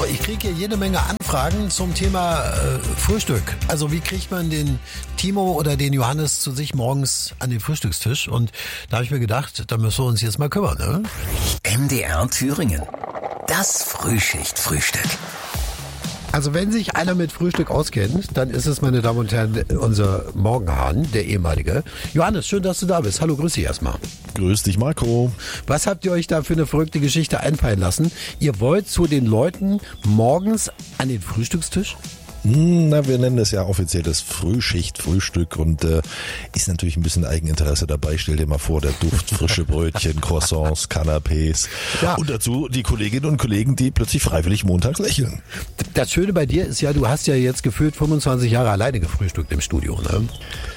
ich kriege hier jede Menge Anfragen zum Thema Frühstück. Also wie kriegt man den Timo oder den Johannes zu sich morgens an den Frühstückstisch? Und da habe ich mir gedacht, da müssen wir uns jetzt mal kümmern, ne? MDR Thüringen. Das Frühschicht-Frühstück. Also wenn sich einer mit Frühstück auskennt, dann ist es, meine Damen und Herren, unser Morgenhahn, der ehemalige. Johannes, schön, dass du da bist. Hallo, grüß dich erstmal. Grüß dich, Marco. Was habt ihr euch da für eine verrückte Geschichte einfallen lassen? Ihr wollt zu den Leuten morgens an den Frühstückstisch? Na, wir nennen das ja offiziell das Frühschicht-Frühstück und ist natürlich ein bisschen Eigeninteresse dabei. Stell dir mal vor, der Duft, frische Brötchen, Croissants, Canapés und dazu die Kolleginnen und Kollegen, die plötzlich freiwillig montags lächeln. Das Schöne bei dir ist ja, du hast ja jetzt gefühlt 25 Jahre alleine gefrühstückt im Studio, ne?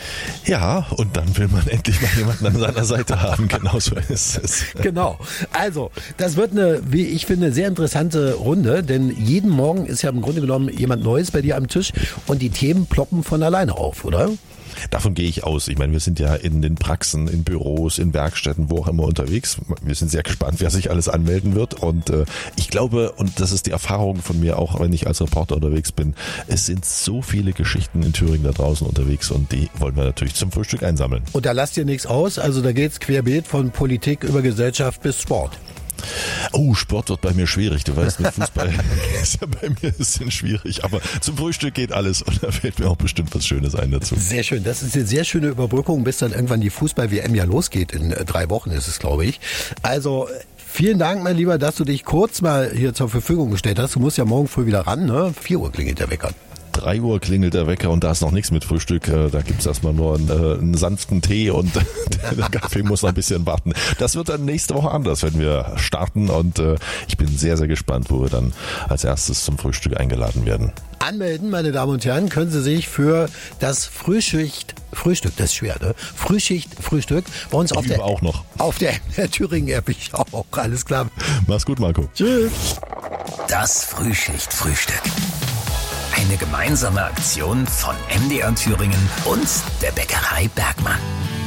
Ja, und dann will man endlich mal jemanden an seiner Seite haben. Genau so ist es. Genau. Also, das wird eine, wie ich finde, sehr interessante Runde, denn jeden Morgen ist ja im Grunde genommen jemand Neues bei dir am Tisch und die Themen ploppen von alleine auf, oder? Davon gehe ich aus. Ich meine, wir sind ja in den Praxen, in Büros, in Werkstätten, wo auch immer unterwegs. Wir sind sehr gespannt, wer sich alles anmelden wird. Und ich glaube, und das ist die Erfahrung von mir, auch wenn ich als Reporter unterwegs bin, es sind so viele Geschichten in Thüringen da draußen unterwegs und die wollen wir natürlich zum Frühstück einsammeln. Und da lasst ihr nichts aus, also da geht's querbeet von Politik über Gesellschaft bis Sport. Oh, Sport wird bei mir schwierig. Du weißt, mit Fußball ist ja bei mir ein bisschen schwierig. Aber zum Frühstück geht alles und da fällt mir auch bestimmt was Schönes ein dazu. Sehr schön. Das ist eine sehr schöne Überbrückung, bis dann irgendwann die Fußball-WM ja losgeht. In 3 Wochen ist es, glaube ich. Also vielen Dank, mein Lieber, dass du dich kurz mal hier zur Verfügung gestellt hast. Du musst ja morgen früh wieder ran, ne? 4 Uhr klingelt der Wecker. 3 Uhr klingelt der Wecker und da ist noch nichts mit Frühstück. Da gibt's erstmal nur einen sanften Tee und der Kaffee muss noch ein bisschen warten. Das wird dann nächste Woche anders, wenn wir starten und ich bin sehr, sehr gespannt, wo wir dann als erstes zum Frühstück eingeladen werden. Anmelden, meine Damen und Herren, können Sie sich für das Frühstück, das ist schwer, ne? Frühstück bei uns auf der, auch noch. Auf der Thüringen-App. Ich auch, alles klar. Mach's gut, Marco. Tschüss. Das Frühschicht-Frühstück. Eine gemeinsame Aktion von MDR Thüringen und der Bäckerei Bergmann.